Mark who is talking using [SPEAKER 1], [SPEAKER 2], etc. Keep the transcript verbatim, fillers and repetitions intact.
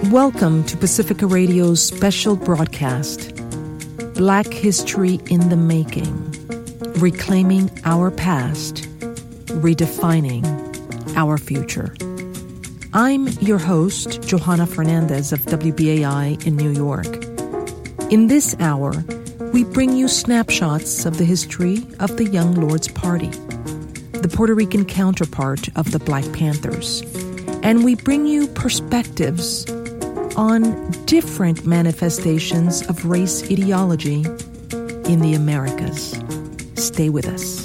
[SPEAKER 1] Welcome to Pacifica Radio's special broadcast, Black History in the Making, Reclaiming Our Past, Redefining Our Future. I'm your host, Johanna Fernandez of W B A I in New York. In this hour, we bring you snapshots of the history of the Young Lords Party, the Puerto Rican counterpart of the Black Panthers, and we bring you perspectives on different manifestations of race ideology in the Americas. Stay with us.